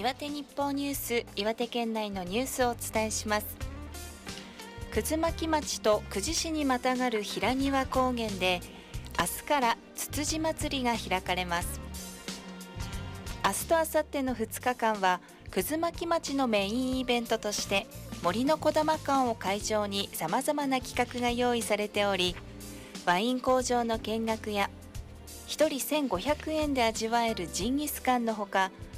岩手日報ニュース、岩手県内のニュースをお伝えします。葛巻町と久慈市にまたがる平庭高原で明日からつつじ祭りが開かれます。明日と明後日の2日間は葛巻町のメインイベントとして森のこだま館を会場にさまざまな企画が用意されており、ワイン工場の見学や1人1500円で味わえるジンギスカンのほか、